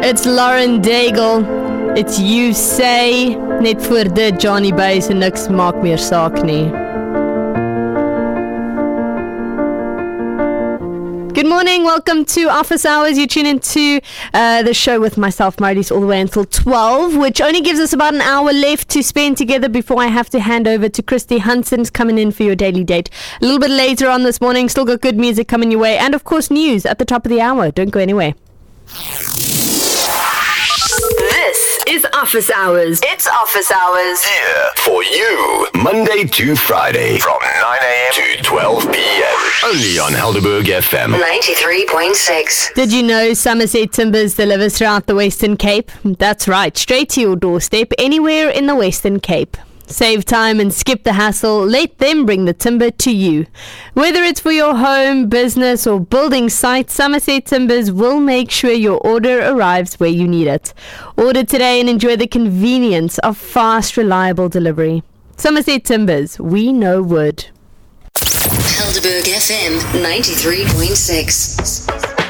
It's Lauren Daigle. It's You Say. Net voor dit Johnny Bass en niks maak meer saak nie. Good morning, welcome to Office Hours. You tune into the show with myself, Marlies, all the way until 12, which only gives us about an hour left to spend together before I have to hand over to Christy Hunson's coming in for your daily date. A little bit later on this morning, still got good music coming your way, and of course news at the top of the hour. Don't go anywhere. This is Office Hours. It's Office Hours. Here for you, Monday to Friday, from 9 a.m. to 12 p.m. Only on Helderberg FM 93.6. Did you know Somerset Timbers delivers throughout the Western Cape? That's right, straight to your doorstep, anywhere in the Western Cape. Save time and skip the hassle. Let them bring the timber to you. Whether it's for your home, business or building site, Somerset Timbers will make sure your order arrives where you need it. Order today and enjoy the convenience of fast, reliable delivery. Somerset Timbers, we know wood. Helderberg FM 93.6.